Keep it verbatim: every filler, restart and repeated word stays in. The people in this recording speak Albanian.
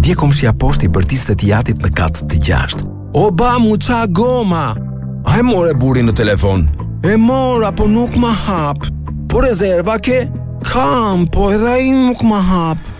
Ndjekom si aposhti bërtisë të jatit në kat të gjashtë. O ba mu qa goma. A e more burin në telefon? E mora, po nuk ma hap. Po rezerva ke? Kam, po edhe ai nuk ma hap.